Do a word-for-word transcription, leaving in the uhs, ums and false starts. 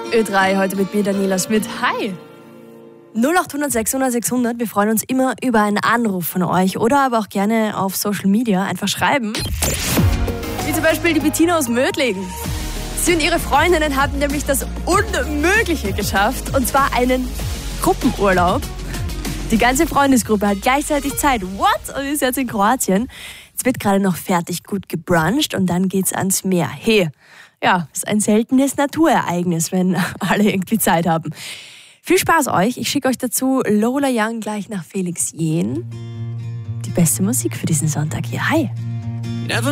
Ö drei, heute mit mir, Daniela Schmidt. Hi! null acht hundert sechshundert sechshundert, wir freuen uns immer über einen Anruf von euch oder aber auch gerne auf Social Media einfach schreiben. Wie zum Beispiel die Bettina aus Mödling. Sie und ihre Freundinnen haben nämlich das Unmögliche geschafft, und zwar einen Gruppenurlaub. Die ganze Freundesgruppe hat gleichzeitig Zeit. What? Und ist jetzt in Kroatien. Es wird gerade noch fertig gut gebruncht und dann geht's ans Meer. Hey, ja, ist ein seltenes Naturereignis, wenn alle irgendwie Zeit haben. Viel Spaß euch. Ich schicke euch dazu Lola Young gleich nach Felix Jähn. Die beste Musik für diesen Sonntag hier. Hi!